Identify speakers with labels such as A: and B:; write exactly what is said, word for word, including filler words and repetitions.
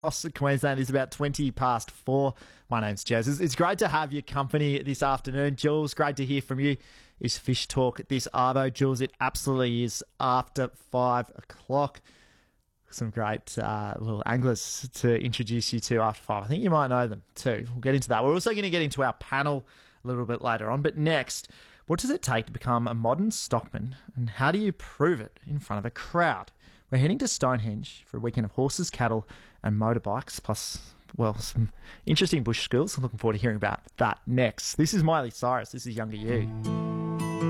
A: Across Queensland is about twenty past four. My name's Jez. It's, it's great to have your company this afternoon. Jules, great to hear from you. It's Fish Talk this Arvo. Jules, it absolutely is after five o'clock. Some great uh, little anglers to introduce you to after five. I think you might know them too. We'll get into that. We're also going to get into our panel a little bit later on. But next, what does it take to become a modern stockman, and how do you prove it in front of a crowd? We're heading to Stonehenge for a weekend of horses, cattle and motorbikes, plus, well, some interesting bush skills. I'm looking forward to hearing about that next. This is Miley Cyrus. This is Younger You.